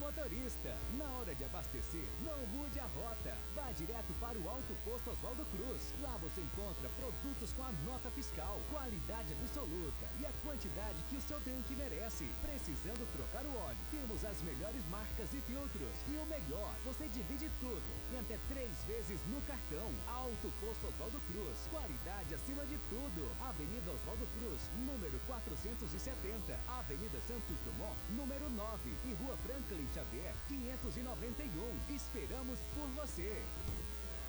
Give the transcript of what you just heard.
motorista, na hora de abastecer, não mude a rota. Vá direto para o Alto Posto Oswaldo Cruz. Lá você encontra produtos com a nota fiscal, qualidade absoluta e a quantidade que o seu tanque merece. Precisando trocar o óleo, temos as melhores marcas e filtros. E o melhor, você divide tudo em até 3 vezes no cartão. Alto Posto Oswaldo Cruz, qualidade acima de tudo. Avenida Oswaldo Cruz, número 470, Avenida Santos Dumont, número 9 e Rua Franklin Xavier, 591. Esperamos por você.